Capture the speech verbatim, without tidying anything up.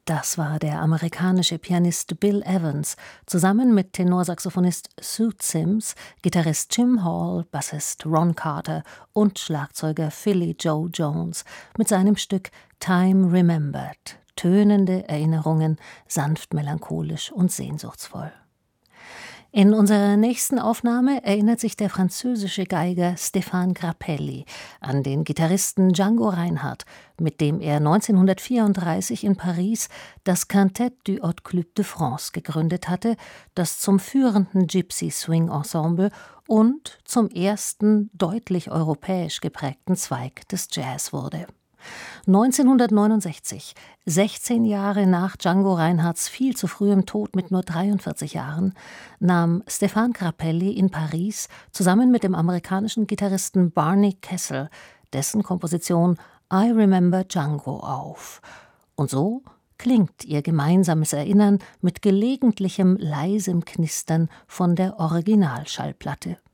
Das war der amerikanische Pianist Bill Evans, zusammen mit Tenorsaxophonist Sue Sims, Gitarrist Jim Hall, Bassist Ron Carter und Schlagzeuger Philly Joe Jones mit seinem Stück Time Remembered. Tönende Erinnerungen, sanft melancholisch und sehnsuchtsvoll. In unserer nächsten Aufnahme erinnert sich der französische Geiger Stéphane Grappelli an den Gitarristen Django Reinhardt, mit dem er neunzehnhundertvierunddreißig in Paris das Quintette du Hot Club de France gegründet hatte, das zum führenden Gypsy-Swing-Ensemble und zum ersten deutlich europäisch geprägten Zweig des Jazz wurde. neunzehnhundertneunundsechzig, sechzehn Jahre nach Django Reinhardts viel zu frühem Tod mit nur dreiundvierzig Jahren, nahm Stéphane Grappelli in Paris zusammen mit dem amerikanischen Gitarristen Barney Kessel dessen Komposition I Remember Django auf. Und so klingt ihr gemeinsames Erinnern mit gelegentlichem leisem Knistern von der Originalschallplatte.